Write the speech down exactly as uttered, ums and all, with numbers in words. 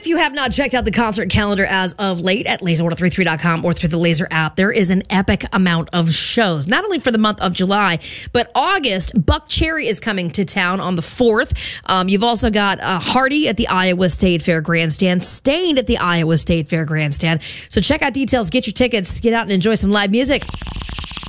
If you have not checked out the concert calendar as of late at laser one oh three three dot com or through the Laser app, there is an epic amount of shows, not only for the month of July, but August. Buck Cherry is coming to town on the fourth. Um, you've also got uh, Hardy at the Iowa State Fair Grandstand, Stained at the Iowa State Fair Grandstand. So check out details, get your tickets, get out and enjoy some live music.